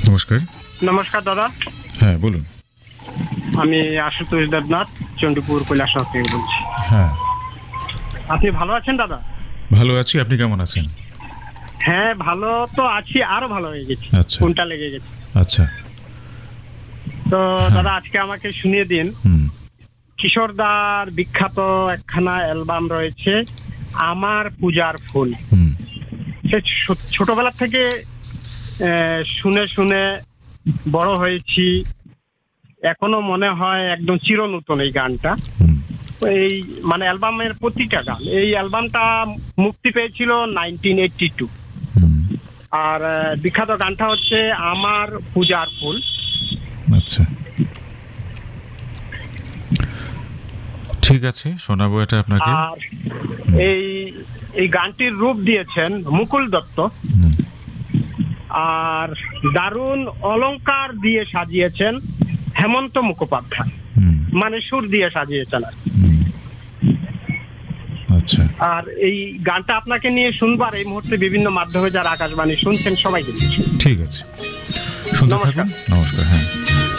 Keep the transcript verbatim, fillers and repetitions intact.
নমস্কার। নমস্কার দাদা। হ্যাঁ বলুন। আমি আশুতোষ দেবনাথ, চণ্ডীপুর কৈলাসহর থেকে বলছি। হ্যাঁ, আপনি ভালো আছেন দাদা? ভালো আছি, আপনি কেমন আছেন? হ্যাঁ ভালো তো আছি, আরো ভালো হয়ে গেছি। আচ্ছা। কোনটা লেগে গেছে। আচ্ছা। তো হ্যাঁ। দাদা আজকে আমাকে শুনিয়ে দিন, হুম কিশোরদার বিখ্যাত একখানা অ্যালবাম রয়েছে আমার পূজার ফুল। হুম সে ছো- ছোটবেলা থেকে আহ, শুনে শুনে বড় হয়েছি, এখনো মনে হয় একদম চিরনূতন এই গানটা। হুম এই মানে অ্যালবামের প্রতিটা গান, এই অ্যালবামটা মুক্তি পেয়েছিল নাইনটিন এইটটি টু। হুম আর আহ, বিখ্যাত গানটা হচ্ছে আমার পূজার ফুল। আচ্ছা, ঠিক আছে, শোনাবো এটা আপনাকে। আর এই এই গানটির রূপ দিয়েছেন মুকুল দত্ত, হুম আর দারুণ অলংকার দিয়ে সাজিয়েছেন হেমন্ত মুখোপাধ্যায়, হুম মানে সুর দিয়ে সাজিয়েছেন আর কি। হুম আচ্ছা, আর এই গানটা আপনাকে নিয়ে শুনবার এই মুহূর্তে বিভিন্ন মাধ্যমে যারা আকাশবাণী শুনছেন সবাইকে নিয়ে। ঠিক আছে, শুনতে নমস্কার। থাকুন। নমস্কার। হ্যাঁ।